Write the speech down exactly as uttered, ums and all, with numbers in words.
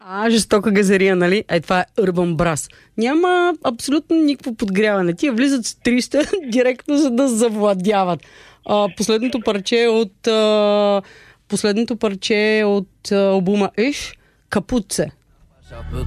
А, жестока газария, нали? Ай, това е Urban Brass. Няма абсолютно никакво подгряване. Тия влизат с триста директно, за да завладяват. А, последното парче е от а, последното парче е от а, албума Иш, Капуце.